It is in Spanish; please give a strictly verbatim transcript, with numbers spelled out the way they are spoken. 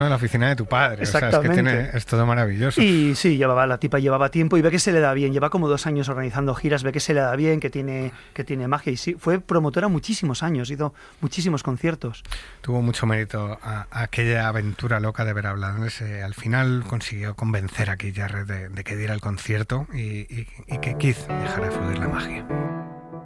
En la oficina de tu padre. Exactamente. O sea, es que tiene, es todo maravilloso. Y sí, llevaba, la tipa llevaba tiempo y ve que se le da bien. Lleva como dos años organizando giras, ve que se le da bien, que tiene, que tiene magia. Y sí, fue promotora muchísimos años, hizo muchísimos conciertos. Tuvo mucho mérito a, a aquella aventura loca de ver a Blades. Eh, al final consiguió convencer a Keith Jarrett de, de que diera el concierto y, y, y que Keith dejara fluir la magia.